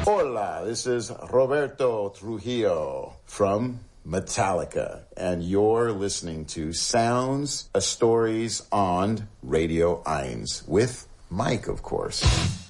Hola, this is Roberto Trujillo from Metallica, and you're listening to Sounds, Stories on Radio 1 with Mike, of course.